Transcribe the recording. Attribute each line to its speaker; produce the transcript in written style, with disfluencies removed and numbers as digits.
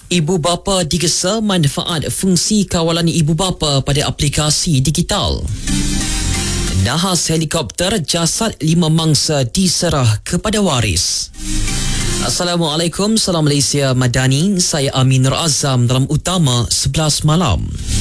Speaker 1: Ibu bapa digesa manfaat fungsi kawalan ibu bapa pada aplikasi digital. Nahas helikopter, jasad 5 mangsa diserah kepada waris. Assalamualaikum, salam Malaysia Madani. Saya Aminur Azam dalam Utama 11 Malam.